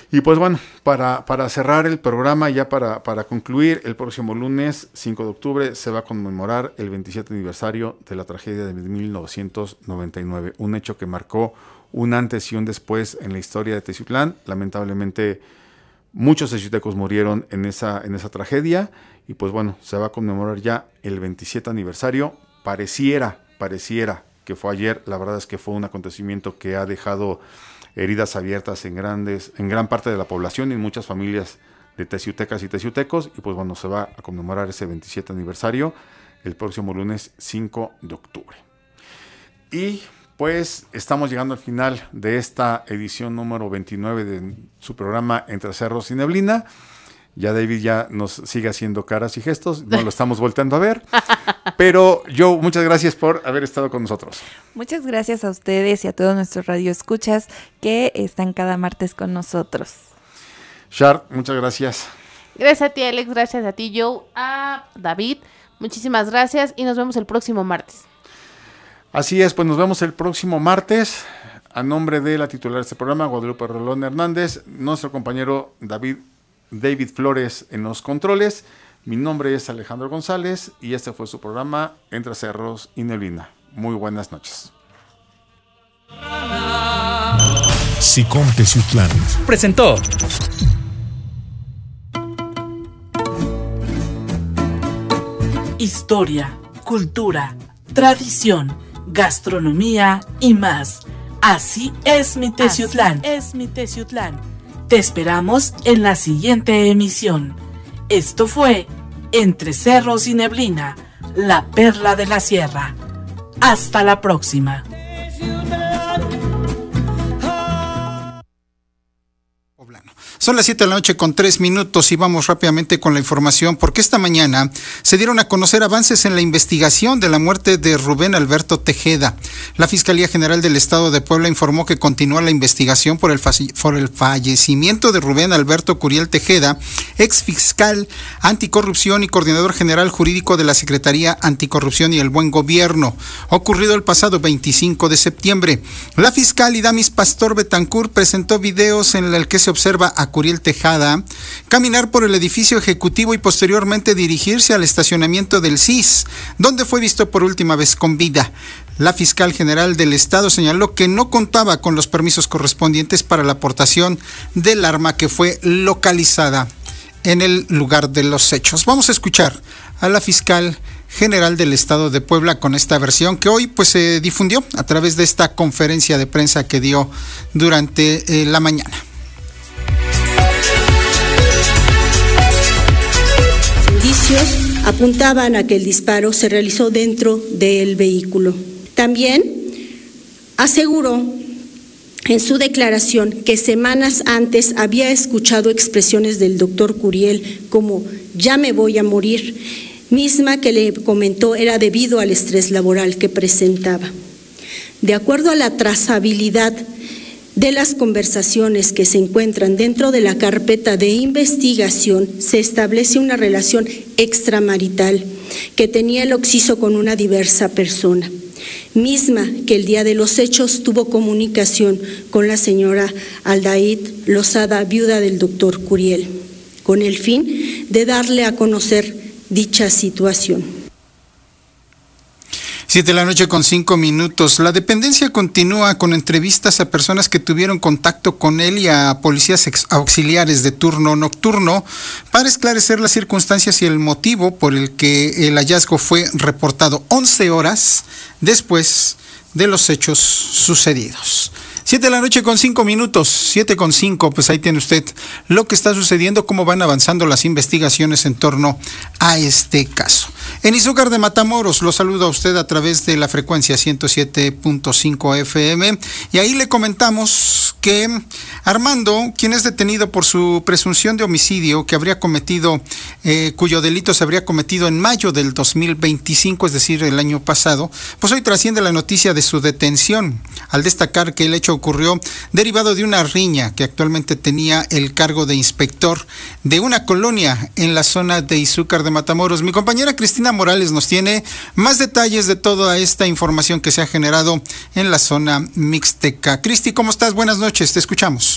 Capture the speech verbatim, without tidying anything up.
Y pues bueno, para, para cerrar el programa, ya para, para concluir, el próximo lunes cinco de octubre se va a conmemorar el veintisiete aniversario de la tragedia de mil novecientos noventa y nueve, un hecho que marcó un antes y un después en la historia de Teciutlán. Lamentablemente muchos teciutecos murieron en esa, en esa tragedia y pues bueno, se va a conmemorar ya el veintisiete aniversario. Pareciera, pareciera que fue ayer, la verdad es que fue un acontecimiento que ha dejado heridas abiertas en grandes, en gran parte de la población y en muchas familias de teciutecas y teciutecos, y pues bueno, se va a conmemorar ese veintisiete aniversario el próximo lunes cinco de octubre. Y pues estamos llegando al final de esta edición número veintinueve de su programa Entre Cerros y Neblina. Ya David ya nos sigue haciendo caras y gestos, no lo estamos volteando a ver, pero yo muchas gracias por haber estado con nosotros. Muchas gracias a ustedes y a todos nuestros radioescuchas que están cada martes con nosotros. Char, muchas gracias. Gracias a ti, Alex, gracias a ti, Joe, a David, muchísimas gracias y nos vemos el próximo martes. Así es, pues nos vemos el próximo martes. A nombre de la titular de este programa, Guadalupe Rolón Hernández, nuestro compañero David David Flores en los controles. Mi nombre es Alejandro González y este fue su programa Entre Cerros y Neblina. Muy buenas noches. SICOM Teciutlán presentó historia, cultura, tradición, gastronomía y más. Así es mi Teciutlán. Así es mi Teciutlán. Te esperamos en la siguiente emisión. Esto fue Entre Cerros y Neblina, la perla de la sierra. Hasta la próxima. Son las siete de la noche con tres minutos y vamos rápidamente con la información porque esta mañana se dieron a conocer avances en la investigación de la muerte de Rubén Alberto Tejeda. La Fiscalía General del Estado de Puebla informó que continúa la investigación por el, fa- por el fallecimiento de Rubén Alberto Curiel Tejeda, ex fiscal anticorrupción y coordinador general jurídico de la Secretaría Anticorrupción y el Buen Gobierno, ocurrido el pasado veinticinco de septiembre. La fiscal Idamis Pastor Betancourt presentó videos en el que se observa a Curiel Tejeda caminar por el edificio ejecutivo y posteriormente dirigirse al estacionamiento del C I S, donde fue visto por última vez con vida. La fiscal general del estado señaló que no contaba con los permisos correspondientes para la aportación del arma que fue localizada en el lugar de los hechos. Vamos a escuchar a la fiscal general del estado de Puebla con esta versión que hoy pues se difundió a través de esta conferencia de prensa que dio durante eh, la mañana. Indicios apuntaban a que el disparo se realizó dentro del vehículo. También aseguró en su declaración que semanas antes había escuchado expresiones del doctor Curiel como "ya me voy a morir", misma que le comentó era debido al estrés laboral que presentaba. De acuerdo a la trazabilidad de las conversaciones que se encuentran dentro de la carpeta de investigación, se establece una relación extramarital que tenía el occiso con una diversa persona, misma que el día de los hechos tuvo comunicación con la señora Aldaid Lozada, viuda del doctor Curiel, con el fin de darle a conocer dicha situación. Siete de la noche con cinco minutos. La dependencia continúa con entrevistas a personas que tuvieron contacto con él y a policías ex- auxiliares de turno nocturno para esclarecer las circunstancias y el motivo por el que el hallazgo fue reportado once horas después de los hechos sucedidos. Siete de la noche con cinco minutos, siete con cinco, pues ahí tiene usted lo que está sucediendo, cómo van avanzando las investigaciones en torno a este caso. En Izúcar de Matamoros lo saluda a usted a través de la frecuencia ciento siete punto cinco F M y ahí le comentamos que Armando, quien es detenido por su presunción de homicidio que habría cometido, eh, cuyo delito se habría cometido en mayo del dos mil veinticinco, es decir, el año pasado, pues hoy trasciende la noticia de su detención, al destacar que el hecho ocurrió derivado de una riña que actualmente tenía el cargo de inspector de una colonia en la zona de Izúcar de Matamoros. Mi compañera Cristina Morales nos tiene más detalles de toda esta información que se ha generado en la zona mixteca. Cristi, ¿cómo estás? Buenas noches, te escuchamos.